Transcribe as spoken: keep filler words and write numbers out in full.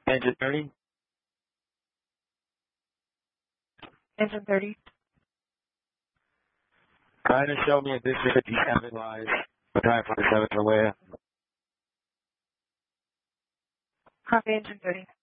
Engine thirty. Engine thirty. Kind of show me a District fifty-seven lies. Time forty-seven for Leia. Copy, Engine thirty.